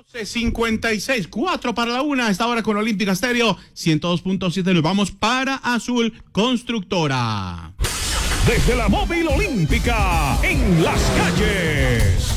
56, 4 para la 1, a esta hora con Olímpica Estéreo 102.7. Nos vamos para Azul Constructora. Desde la móvil olímpica, en las calles.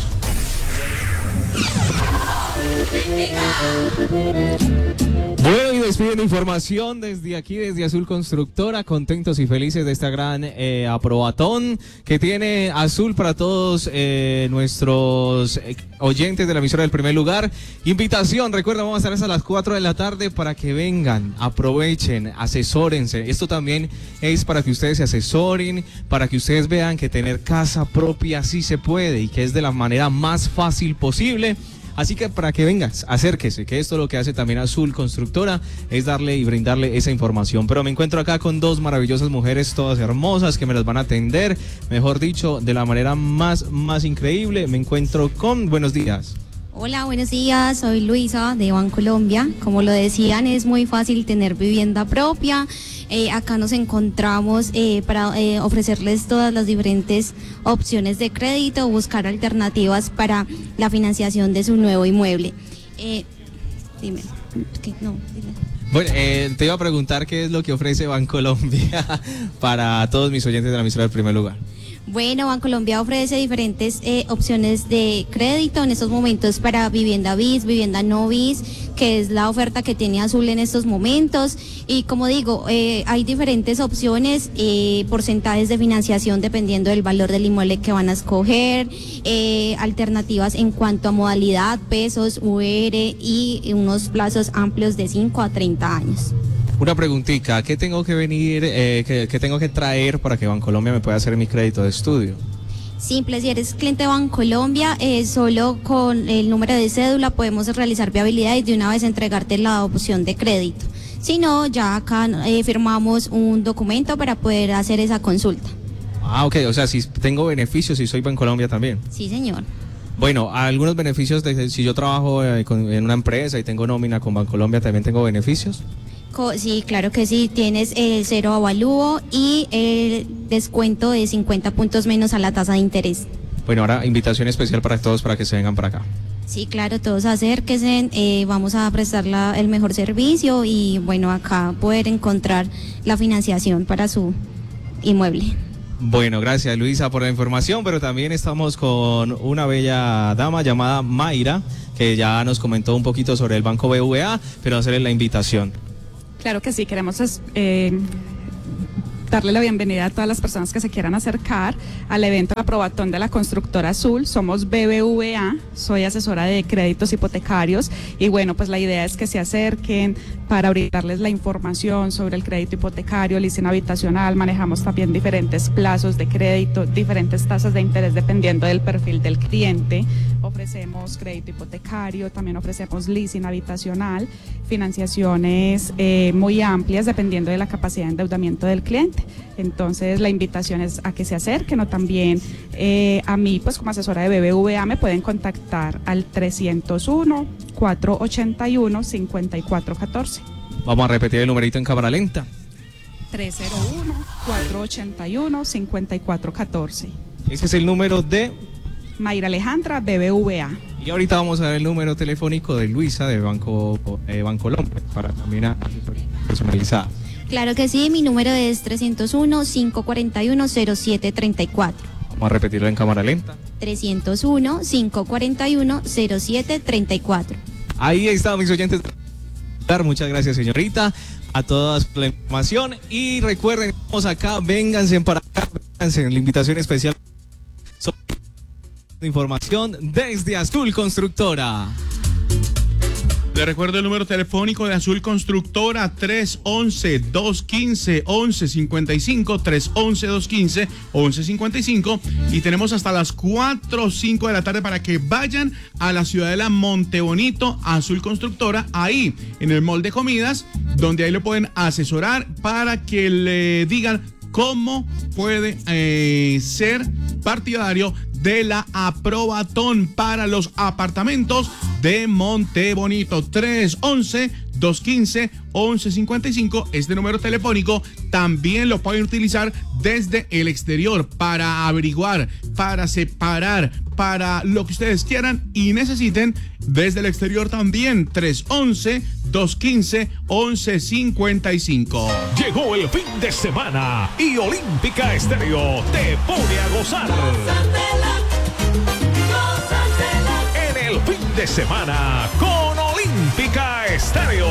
Bueno, y despiden información desde aquí, desde Azul Constructora, contentos y felices de esta gran aprobatón que tiene Azul para todos nuestros oyentes de la emisora del primer lugar. Invitación, recuerda, vamos a estar hasta las 4 de la tarde para que vengan, aprovechen, asesórense. Esto también es para que ustedes se asesoren, para que ustedes vean que tener casa propia sí se puede y que es de la manera más fácil posible. Así que para que vengas, acérquese, que esto lo que hace también Azul Constructora es darle y brindarle esa información. Pero me encuentro acá con dos maravillosas mujeres, todas hermosas, que me las van a atender, mejor dicho, de la manera más increíble. Me encuentro con... Buenos días. Hola, buenos días, soy Luisa de Bancolombia. Como lo decían, es muy fácil tener vivienda propia. Acá nos encontramos para ofrecerles todas las diferentes opciones de crédito, buscar alternativas para la financiación de su nuevo inmueble. Dime. Bueno, te iba a preguntar qué es lo que ofrece Bancolombia para todos mis oyentes de la emisora del primer lugar. Bueno, Bancolombia ofrece diferentes opciones de crédito en estos momentos para vivienda bis, vivienda no bis, que es la oferta que tiene Azul en estos momentos. Y como digo, hay diferentes opciones, porcentajes de financiación dependiendo del valor del inmueble que van a escoger, alternativas en cuanto a modalidad, pesos, UR y unos plazos amplios de 5 a 30 años. Una preguntita, ¿qué tengo que venir, qué tengo que traer para que Bancolombia me pueda hacer mi crédito de estudio? Simple, si eres cliente de Bancolombia, solo con el número de cédula podemos realizar viabilidad y de una vez entregarte la opción de crédito. Si no, ya acá firmamos un documento para poder hacer esa consulta. Ah, ok, o sea, si tengo beneficios, si soy Bancolombia también. Sí, señor. Bueno, algunos beneficios, si yo trabajo en una empresa y tengo nómina con Bancolombia, ¿también tengo beneficios? Sí, claro que sí, tienes el cero avalúo y el descuento de 50 puntos menos a la tasa de interés. Bueno, ahora invitación especial para todos para que se vengan para acá. Sí, claro, todos acérquense, vamos a prestar el mejor servicio y bueno, acá poder encontrar la financiación para su inmueble. Bueno, gracias Luisa por la información, pero también estamos con una bella dama llamada Mayra, que ya nos comentó un poquito sobre el Banco BBVA, pero hacerle la invitación. Claro que sí, queremos darle la bienvenida a todas las personas que se quieran acercar al evento de aprobatón de la Constructora Azul. Somos BBVA, soy asesora de créditos hipotecarios y bueno, pues la idea es que se acerquen para brindarles la información sobre el crédito hipotecario, leasing habitacional. Manejamos también diferentes plazos de crédito, diferentes tasas de interés dependiendo del perfil del cliente. Ofrecemos crédito hipotecario, también ofrecemos leasing habitacional, financiaciones muy amplias dependiendo de la capacidad de endeudamiento del cliente. Entonces la invitación es a que se acerquen o también a mí, pues como asesora de BBVA, me pueden contactar al 301-481-5414. Vamos a repetir el numerito en cámara lenta. 301-481-5414. Ese es el número de Mayra Alejandra, BBVA. Y ahorita vamos a ver el número telefónico de Luisa de Bancolombia para también asesoría personalizada. Claro que sí, mi número es 301-541-0734. Vamos a repetirlo en cámara lenta. 301-541-0734. Ahí está, mis oyentes. Muchas gracias, señorita, a todas por la información. Y recuerden, estamos acá, vénganse para acá, vénganse en la invitación especial. Información desde Azul Constructora. Le recuerdo el número telefónico de Azul Constructora, 311-215-1155, 311-215-1155, y tenemos hasta las 4 o 5 de la tarde para que vayan a la ciudadela Montebonito, Azul Constructora, ahí en el mall de comidas, donde ahí lo pueden asesorar para que le digan cómo puede ser partidario de la aprobatón para los apartamentos de Montebonito. 311-215-1155. Este número telefónico también lo pueden utilizar desde el exterior para averiguar, para separar, para lo que ustedes quieran y necesiten desde el exterior también. 311-215-1155. Llegó el fin de semana y Olímpica Estéreo te pone a gozar. En el fin de semana con Olímpica Estéreo.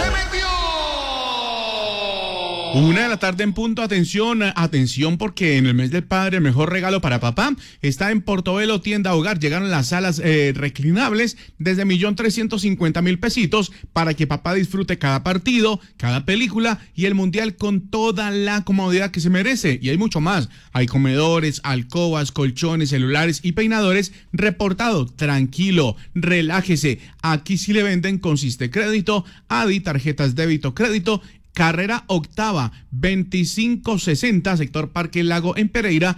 1:00 en punto. Atención, porque en el mes del padre el mejor regalo para papá está en Portobelo Tienda Hogar. Llegaron las salas reclinables desde 1.350.000 pesitos para que papá disfrute cada partido, cada película y el mundial con toda la comodidad que se merece. Y hay mucho más. Hay comedores, alcobas, colchones, celulares y peinadores. Reportado. Tranquilo, relájese. Aquí sí le venden con Siste Crédito, ADI, tarjetas débito crédito. Carrera Octava, 2560, sector Parque Lago en Pereira,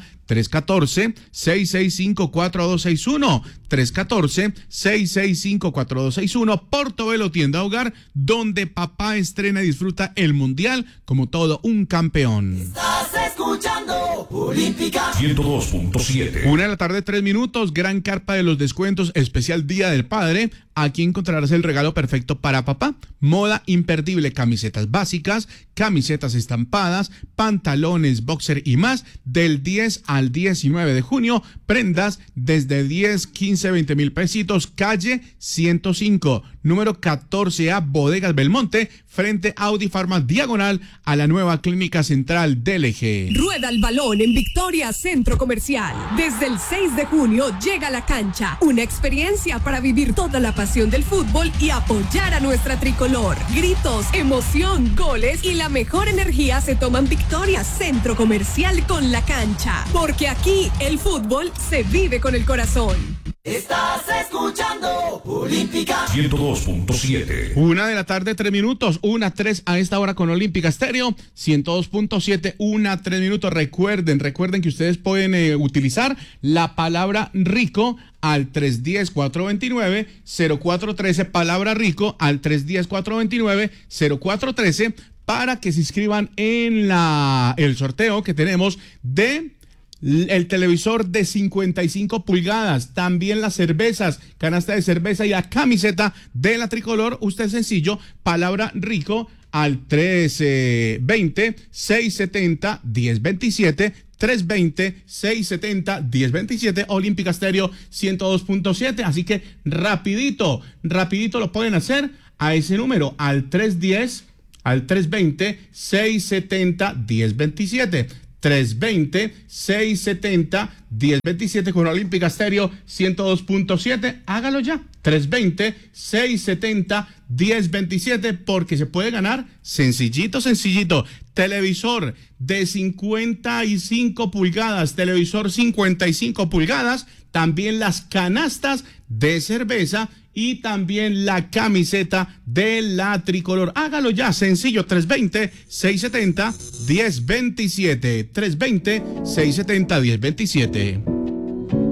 314-665-4261, 314-665-4261, Portobelo Tienda Hogar, donde papá estrena y disfruta el mundial como todo un campeón. Estás escuchando Olímpica 102.7. 1:03, gran carpa de los descuentos, especial Día del Padre. Aquí encontrarás el regalo perfecto para papá. Moda imperdible, camisetas básicas, camisetas estampadas, pantalones, boxer y más, del 10 al 19 de junio, prendas desde 10, 15, 20 mil pesitos, calle 105, número 14A, Bodegas Belmonte, frente a Audi Farma, diagonal a la nueva clínica central del Eje. Rueda el balón en Victoria Centro Comercial. Desde el 6 de junio llega a la cancha, una experiencia para vivir toda la pasión del fútbol y apoyar a nuestra tricolor. Gritos, emoción, goles y la mejor energía se toma en Victoria Centro Comercial con la cancha. Porque aquí el fútbol se vive con el corazón. Estás escuchando Olímpica 102.7. 1:03, 1:03 a esta hora con Olímpica Estéreo, 102.7, 1:03. Recuerden que ustedes pueden utilizar la palabra rico al 310-429-0413, palabra rico al 310-429-0413, para que se inscriban en el sorteo que tenemos de el televisor de 55 pulgadas, también las cervezas, canasta de cerveza y la camiseta de la tricolor. Usted sencillo, palabra rico al 320-670-1027, 320-670-1027, Olímpica Estéreo 102.7. Así que rapidito lo pueden hacer a ese número, al 320-670-1027. 320-670-1027 con Olímpica Estéreo 102.7. Hágalo ya. 320-670-1027, porque se puede ganar sencillito. Televisor de 55 pulgadas, televisor 55 pulgadas, también las canastas de cerveza y también la camiseta de la tricolor. Hágalo ya, sencillo, 320-670-1027. 320-670-1027.